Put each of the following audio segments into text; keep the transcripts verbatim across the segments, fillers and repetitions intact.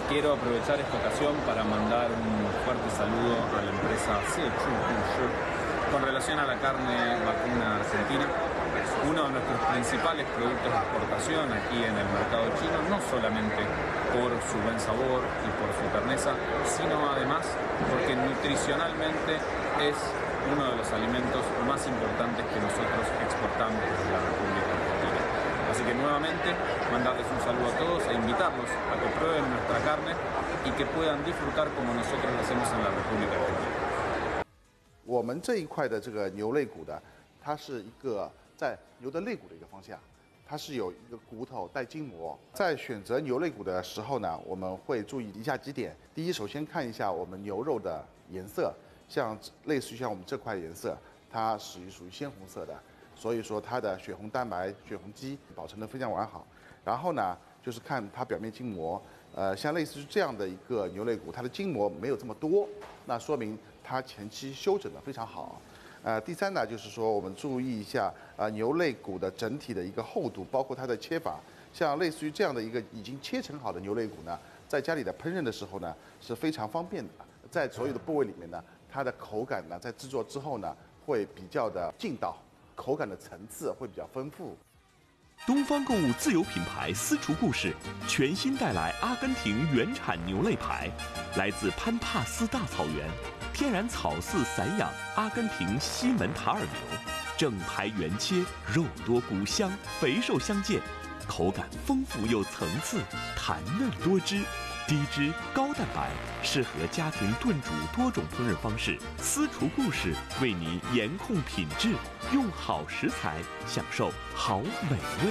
Quiero aprovechar esta ocasión para mandar un fuerte saludo a la empresa Sechukushu con relación a la carne vacuna argentina, uno de nuestros principales productos de exportación aquí en el mercado chino, no solamente por su buen sabor y por su terneza, sino además porque nutricionalmente es uno de los alimentos más importantes que nosotros exportamos desde la República Argentina. Así que nuevamente mandarles un saludo a todos e invitarlos a que prueben nuestra carne y que puedan disfrutar como nosotros lo hacemos en la República Argentina. 我们这一块的这个牛肋骨的，它是一个在牛的肋骨的一个方向，它是有一个骨头带筋膜。在选择牛肋骨的时候呢，我们会注意以下几点：第一，首先看一下我们牛肉的颜色，像类似于像我们这块颜色，它属于属于鲜红色的。 所以说它的血红蛋白、血红肌保存得非常完好。然后呢，就是看它表面筋膜，呃，像类似于这样的一个牛肋骨，它的筋膜没有这么多，那说明它前期休整得非常好。呃，第三呢，就是说我们注意一下啊、呃、牛肋骨的整体的一个厚度，包括它的切法。像类似于这样的一个已经切成好的牛肋骨呢，在家里的烹饪的时候呢是非常方便的，在所有的部位里面呢，它的口感呢在制作之后呢会比较的劲道。 口感的层次会比较丰富。 东方购物自有品牌私厨故事全新带来阿根廷原产牛肋排，来自潘帕斯大草原，天然草饲散养阿根廷西门塔尔牛，整排原切，肉多骨香，肥瘦相间，口感丰富又层次，弹嫩多汁。 低脂高蛋白，适合家庭炖煮多种烹饪方式。私厨故事为你严控品质，用好食材享受好美味。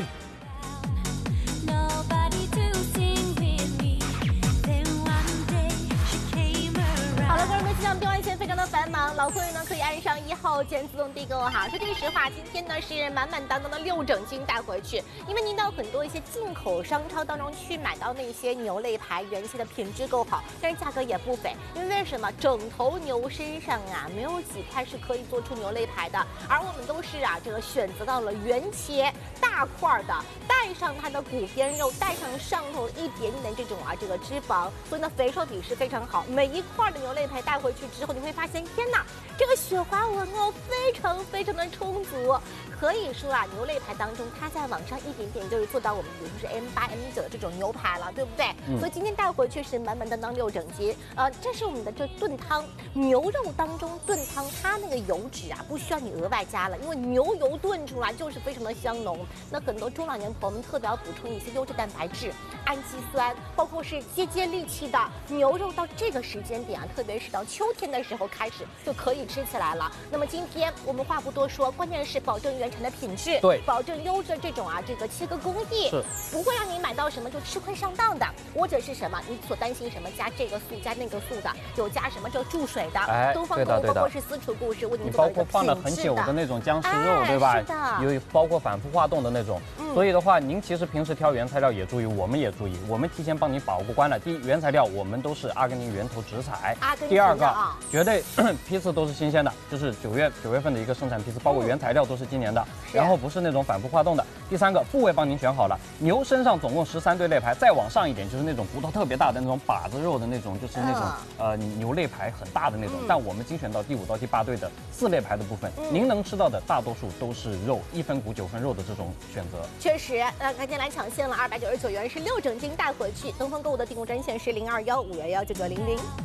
好了，各位们，现在东岸线非常的繁忙，老客人呢可以按上一号键自动订购哈。说句实话，今天呢是满满当当的六整斤带回去，因为您到很多一些进口商超当中去买到那些牛肋排原切的品质够好，但是价格也不菲。因为为什么？整头牛身上啊没有几块是可以做出牛肋排的，而我们都是啊这个选择到了原切大块的，带上它的骨边肉，带上上头一点点的这种啊这个脂肪，所以呢肥瘦比是非常好。每一块的牛肋排带回去之后，你会发现，天哪，这个雪花纹哦非常非常的充足。可以说啊，牛肋排当中，它再往上一点点就是做到我们比如说是 M 八、M 九的这种牛排了，对不对？嗯、所以今天带回去是满满当当六整斤。呃，这是我们的这炖汤，牛肉当中炖汤，它那个油脂啊不需要你额外加了，因为牛油炖出来就是非常的香浓。那很多中老年朋友们特别要补充一些优质蛋白质、氨基酸，包括是接接力气的牛肉，到这个时间点啊，特别是到秋天的时候开始就可以吃起来了。那么今天我们话不多说，关键是保证原产的品质， 对， 保证优质的这种啊这个切割工艺， 是不会让你买到什么就吃亏上当的，或者是什么你所担心什么加这个素加那个素的，有加什么这个注水的。 哎， 东方购物包括是私厨故事为您做包括放了很久的那种僵尸肉， 哎、 对吧？ 是的， 有包括反复化冻的那种。嗯、所以的话，您其实平时挑原材料也注意，我们也注意，我们提前帮你把过关了。第一，原材料我们都是阿根廷源头直采。 阿根廷第二个， 啊、 绝对批次都是新鲜的，就是九月九月份的一个生产批次，包括原材料都是今年的，嗯、然后不是那种反复化冻的。第三个，部位帮您选好了，牛身上总共十三对肋排，再往上一点就是那种骨头特别大的那种把子肉的那种，就是那种、嗯、呃牛肋排很大的那种。嗯、但我们精选到第五到第八对的四肋排的部分，嗯、您能吃到的大多数都是肉，一分骨九分肉的这种选择。 确实，呃，赶紧来抢现了，二百九十九元是六整斤带回去。东方购物的订购专线是零二幺五幺幺九九零零。